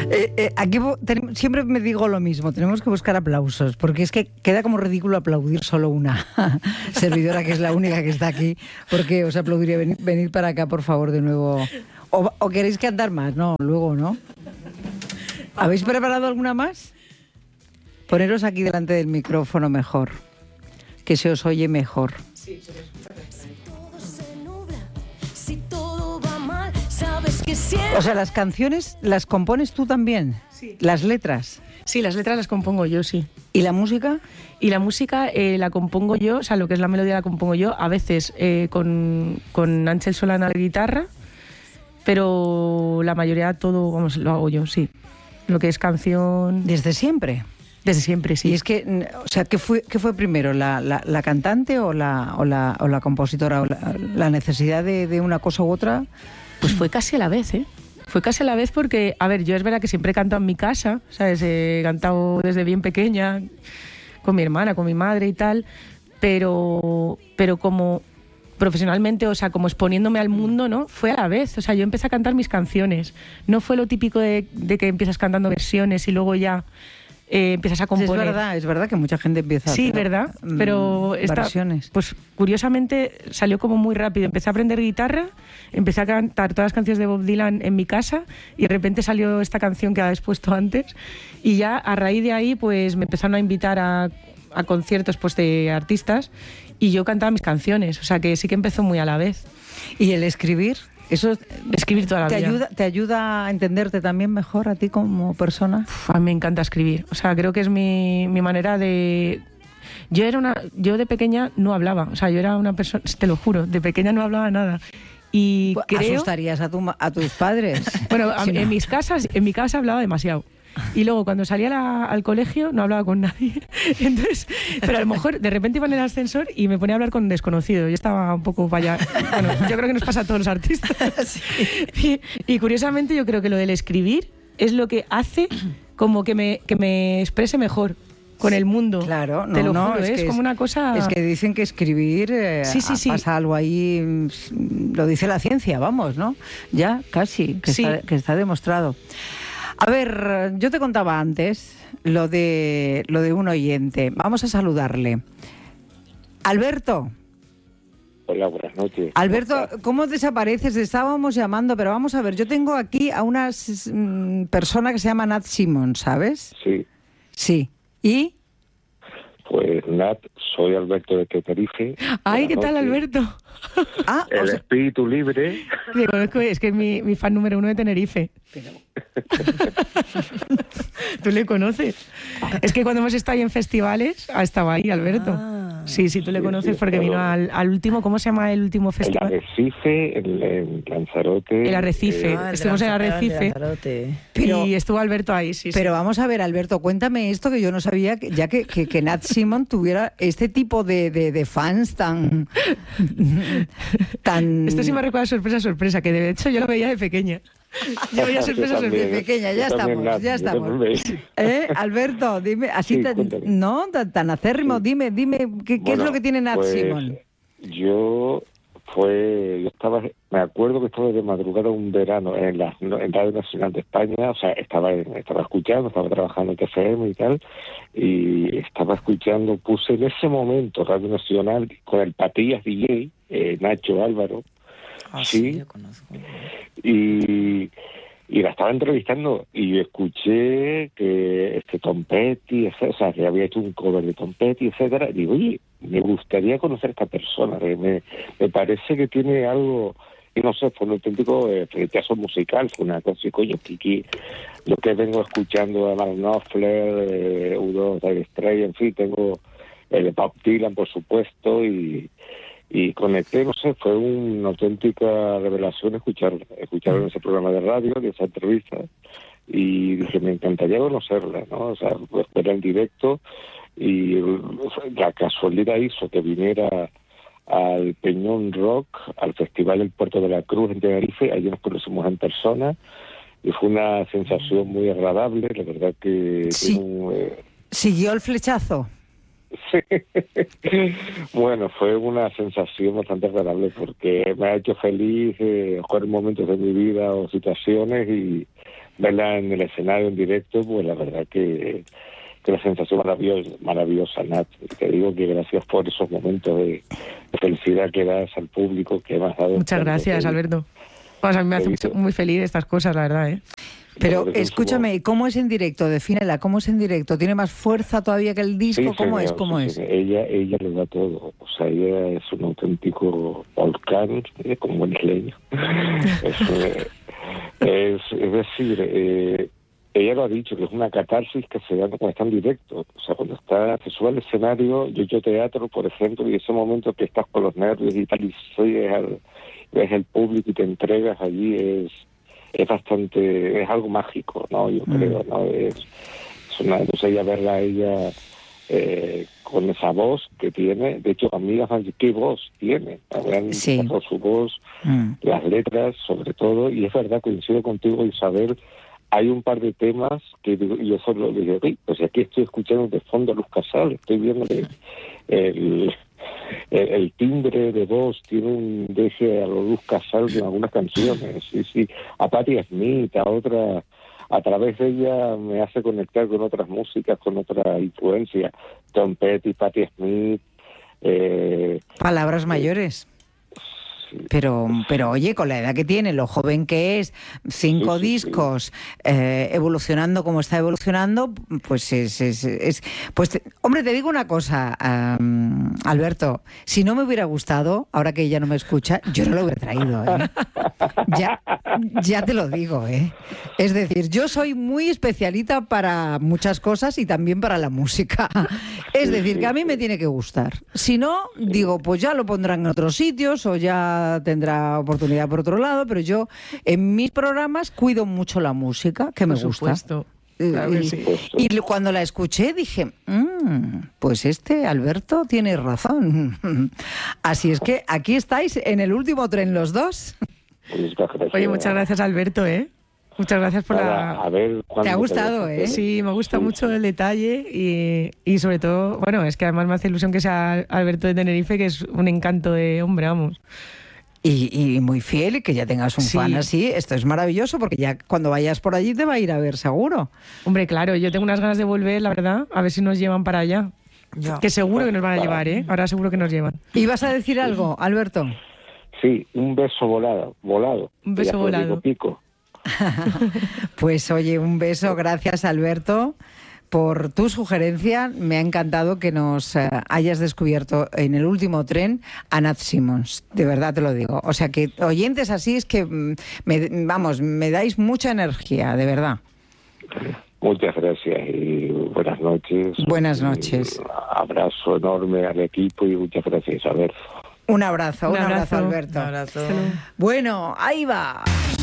Aquí siempre me digo lo mismo, tenemos que buscar aplausos, porque es que queda como ridículo aplaudir solo una servidora, que es la única que está aquí, porque os aplaudiría. Venid para acá, por favor, de nuevo. ¿O queréis cantar más? No, luego, ¿no? ¿Habéis preparado alguna más? Poneros aquí delante del micrófono mejor, que se os oye mejor. Sí, se os escucha perfecto. O sea, las canciones las compones tú también. Sí. Las letras. Sí, las letras las compongo yo, sí. ¿Y la música? Y la música la compongo yo, o sea, lo que es la melodía la compongo yo, a veces con Ángel Solana a la guitarra, pero la mayoría todo, vamos, lo hago yo, sí. Lo que es canción... ¿Desde siempre? Desde siempre, sí. Y es que, o sea, ¿qué fue primero, la cantante o la compositora? O la necesidad de una cosa u otra? Pues fue casi a la vez, ¿eh? Fue casi a la vez porque, a ver, yo es verdad que siempre he cantado en mi casa, ¿sabes? He cantado desde bien pequeña, con mi hermana, con mi madre y tal, pero como profesionalmente, o sea, como exponiéndome al mundo, ¿no? Fue a la vez, o sea, yo empecé a cantar mis canciones. No fue lo típico de que empiezas cantando versiones y luego ya... empiezas a componer. Es verdad que mucha gente empieza a hacer ¿verdad? Pero versiones. Pues curiosamente salió como muy rápido. Empecé a aprender guitarra, empecé a cantar todas las canciones de Bob Dylan en mi casa y de repente salió esta canción que habéis puesto antes y ya a raíz de ahí pues me empezaron a invitar a conciertos pues de artistas y yo cantaba mis canciones, o sea que sí que empezó muy a la vez. ¿Y el escribir? Eso escribir toda la vida. ¿Te ayuda a entenderte también mejor a ti como persona? A mí me encanta escribir. O sea, creo que es mi manera de... Yo de pequeña no hablaba. O sea, yo era una persona... Te lo juro, de pequeña no hablaba nada. Y pues creo... ¿Asustarías a tus padres? Bueno, en mi casa hablaba demasiado. Y luego cuando salía al colegio no hablaba con nadie. Entonces, pero a lo mejor de repente iba en el ascensor y me ponía a hablar con un desconocido. Yo estaba un poco para allá. Bueno, yo creo que nos pasa a todos los artistas. Sí. Y curiosamente yo creo que lo del escribir es lo que hace como que me exprese mejor con el mundo. Claro, te lo juro, es como una cosa... Es que dicen que escribir sí. pasa algo ahí, lo dice la ciencia, vamos, ¿no? Ya, casi, que está demostrado. A ver, yo te contaba antes lo de un oyente. Vamos a saludarle. Alberto. Hola, buenas noches. Alberto, ¿cómo desapareces? Estábamos llamando, pero vamos a ver, yo tengo aquí a una persona que se llama Nat Simon, ¿sabes? Sí. Sí. ¿Y? Pues Nat, soy Alberto de Tenerife. Ay, ¿qué tal, Alberto? El espíritu libre. Le conozco, es que es mi fan número 1 de Tenerife. Pero... ¿Tú le conoces? Es que cuando hemos estado ahí en festivales, estaba ahí, Alberto. Sí, tú le conoces porque vino al último, ¿cómo se llama el último festival? El Arrecife, el Lanzarote. El Arrecife, estuvimos en el Arrecife. Y estuvo Alberto ahí, sí. Pero vamos a ver, Alberto, cuéntame esto que yo no sabía, ya que Nat Simon tuviera este tipo de fans tan... Esto sí me recuerda sorpresa, que de hecho yo lo veía de pequeña. Yo veía sorpresa de pequeña, ya estamos. Alberto, dime, así tan acérrimo, dime, ¿qué es lo que tiene Nat Simon? Me acuerdo que estaba de madrugada un verano en Radio Nacional de España, o sea, estaba escuchando, estaba trabajando en TFM y tal, y estaba escuchando, puse en ese momento Radio Nacional con el Patillas DJ, Nacho Álvaro, sí, lo conozco. Y la estaba entrevistando y escuché que Tom Petty, o sea, que había hecho un cover de Tom Petty, etcétera, y digo, oye, me gustaría conocer a esta persona, me parece que tiene algo, y no sé, fue un auténtico fritazo musical, fue una cosa, y coño, Kiki, lo que vengo escuchando a Mark Knopfler, U2, Dire Straits, en fin, tengo el de Bob Dylan, por supuesto, y conecté, no sé, fue una auténtica revelación escuchar en ese programa de radio, de esa entrevista, y dije, me encantaría conocerla, ¿no? O sea, ver en directo, y la casualidad hizo que viniera al Peñón Rock, al Festival del Puerto de la Cruz en Tenerife, allí nos conocimos en persona, y fue una sensación muy agradable, la verdad que... Sí. ¿Siguió el flechazo? Sí. Bueno, fue una sensación bastante agradable porque me ha hecho feliz jugar momentos de mi vida o situaciones y verla en el escenario en directo, pues la verdad que la sensación maravillosa, Nat. Te digo que gracias por esos momentos de felicidad que das al público, que me has dado. Muchas gracias, Alberto. Pues a mí me hace muy feliz estas cosas, la verdad, ¿eh? Pero escúchame, ¿cómo es en directo? Defínela, ¿cómo es en directo? ¿Tiene más fuerza todavía que el disco? Sí, ¿Cómo señor, es? ¿Cómo es? Ella lo da todo. O sea, ella es un auténtico volcán, como un isleño. es decir, ella lo ha dicho, que es una catarsis que se da cuando está en directo. O sea, cuando se sube al escenario, yo he hecho teatro, por ejemplo, y ese momento que estás con los nervios y tal, y ves el público y te entregas allí, es bastante, es algo mágico, ¿no? Yo creo, ¿no? Es una, no sé, verla a ella con esa voz que tiene. De hecho, amigas han dicho, ¿qué voz tiene? Sí. Por su voz, las letras, sobre todo, y es verdad, coincido contigo, Isabel. Hay un par de temas que yo solo le digo, pues aquí estoy escuchando de fondo a Luz Casal, estoy viendo el timbre de voz tiene un deje a Luz Casal en algunas canciones, sí, a Patti Smith, a otra, a través de ella me hace conectar con otras músicas, con otra influencia, Tom Petty, Patti Smith. Palabras mayores. Pero oye, con la edad que tiene, lo joven que es, 5 discos, evolucionando como está evolucionando, pues hombre, te digo una cosa, Alberto, si no me hubiera gustado, ahora que ella no me escucha, yo no lo hubiera traído, ¿eh? Ya te lo digo, ¿eh? Es decir, yo soy muy especialita para muchas cosas y también para la música. Es decir, que a mí me tiene que gustar. Si no, digo, pues ya lo pondrán en otros sitios o ya tendrá oportunidad por otro lado, pero yo en mis programas cuido mucho la música, que me gusta. Por supuesto. Claro que sí. Y cuando la escuché dije, pues Alberto tiene razón. Así es que aquí estáis en el último tren los dos. Oye, muchas gracias, Alberto, ¿eh? Muchas gracias por a ver, ¿te ha gustado, eh? Sí, me gusta mucho el detalle y sobre todo, bueno, es que además me hace ilusión que sea Alberto de Tenerife, que es un encanto de hombre, vamos. Y muy fiel, y que ya tengas un fan así, esto es maravilloso, porque ya cuando vayas por allí te va a ir a ver seguro. Hombre, claro, yo tengo unas ganas de volver, la verdad, a ver si nos llevan para allá. Ya. Que seguro que nos van a llevar, ¿eh? Ahora seguro que nos llevan. ¿Y vas a decir algo, Alberto? Sí, un beso volado. Un beso volado. Pico. Pues oye, un beso, gracias, Alberto, por tu sugerencia. Me ha encantado que nos hayas descubierto en el último tren a Nat Simons, de verdad te lo digo. O sea que oyentes así es que me dais mucha energía, de verdad. Muchas gracias y buenas noches. Buenas noches. Un abrazo enorme al equipo y muchas gracias, Isabel. Un abrazo, Alberto. Un abrazo. Bueno, ahí va.